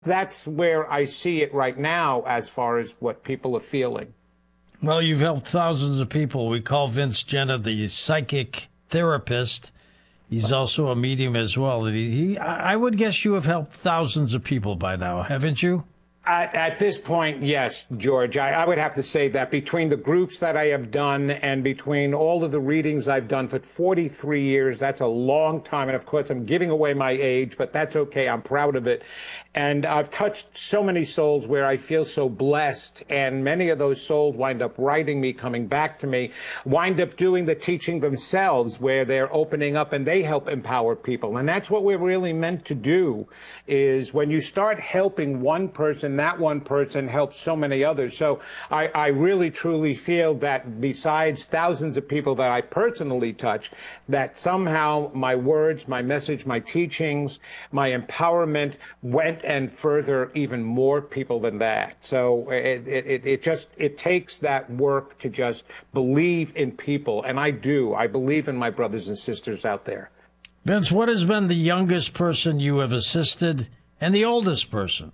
That's where I see it right now as far as what people are feeling. Well, you've helped thousands of people. We call Vince Jenna the psychic therapist. He's also a medium as well. I would guess you have helped thousands of people by now, haven't you? At this point, yes, George. I would have to say that between the groups that I have done and between all of the readings I've done for 43 years, that's a long time. And of course, I'm giving away my age, but that's okay. I'm proud of it. And I've touched so many souls where I feel so blessed. And many of those souls wind up writing me, coming back to me, wind up doing the teaching themselves where they're opening up and they help empower people. And that's what we're really meant to do, is when you start helping one person, that one person helps so many others. So I really truly feel that besides thousands of people that I personally touch, that somehow my words, my message, my teachings, my empowerment went and further even more people than that. So it takes that work to just believe in people. And I do. I believe in my brothers and sisters out there. Vince, what has been the youngest person you have assisted and the oldest person?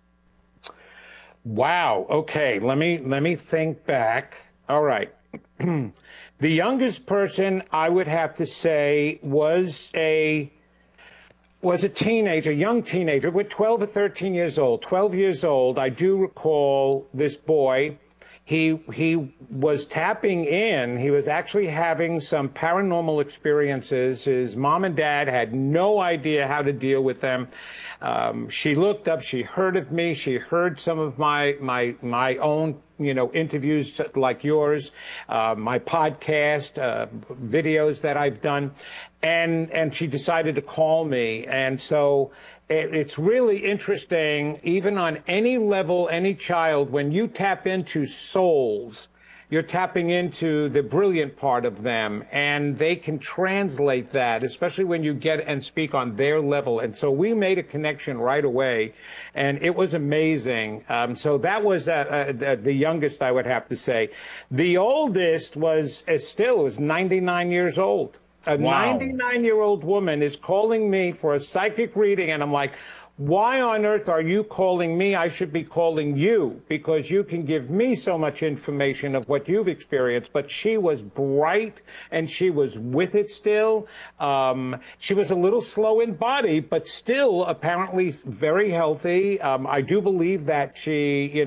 Wow. Okay. Let me think back. All right. The youngest person I would have to say was a teenager, young teenager, with 12 or 13 years old. 12 years old. I do recall this boy. He was tapping in. He was actually having some paranormal experiences. His mom and dad had no idea how to deal with them. She looked up. She heard of me. She heard some of my own, interviews like yours, my podcast, videos that I've done, and she decided to call me. And so it's really interesting, even on any level, any child, when you tap into souls, you're tapping into the brilliant part of them, and they can translate that, especially when you get and speak on their level. And so we made a connection right away, and it was amazing. So that was the youngest, I would have to say. The oldest was 99 years old. A 99-year-old woman is calling me for a psychic reading, and I'm like, why on earth are you calling me? I should be calling you, because you can give me so much information of what you've experienced. But she was bright, and she was with it still. She was a little slow in body, but still apparently very healthy. I do believe that she,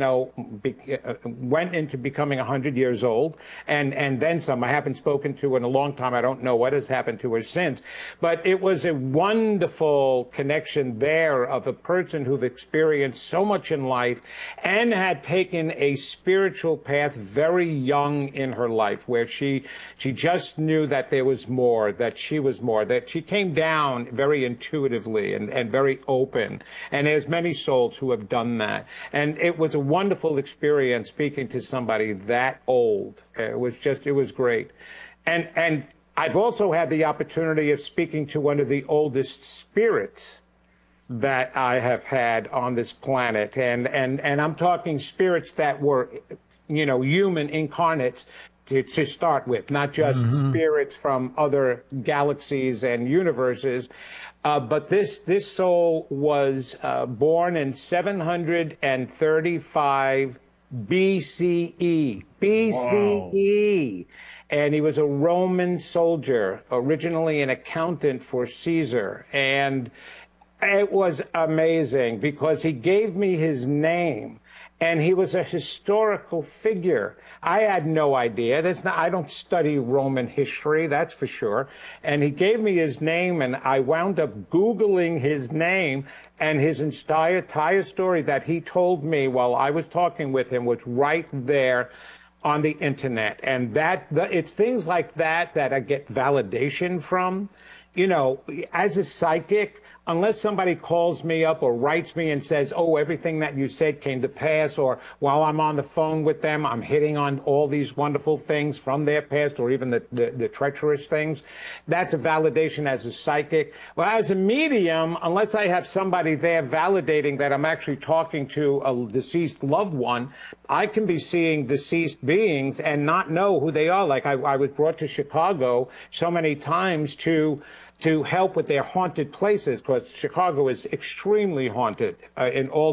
went into becoming 100 years old, and then some. I haven't spoken to her in a long time. I don't know what has happened to her since. But it was a wonderful connection there of a person who've experienced so much in life and had taken a spiritual path very young in her life, where she just knew that there was more, that she was more, that she came down very intuitively and very open. And there's many souls who have done that. And it was a wonderful experience speaking to somebody that old. It was great. And I've also had the opportunity of speaking to one of the oldest spirits that I have had on this planet. And I'm talking spirits that were, human incarnates to start with, not just spirits from other galaxies and universes. But this soul was born in 735 BCE. BCE. Wow. And he was a Roman soldier, originally an accountant for Caesar. And it was amazing because he gave me his name, and he was a historical figure. I had no idea. I don't study Roman history, that's for sure. And he gave me his name, and I wound up Googling his name, and his entire story that he told me while I was talking with him was right there on the internet. And it's things like that I get validation from. As a psychic, unless somebody calls me up or writes me and says, oh, everything that you said came to pass, or while I'm on the phone with them, I'm hitting on all these wonderful things from their past, or even the treacherous things, that's a validation as a psychic. Well, as a medium, unless I have somebody there validating that I'm actually talking to a deceased loved one, I can be seeing deceased beings and not know who they are. Like I was brought to Chicago so many times to to help with their haunted places, because Chicago is extremely haunted in all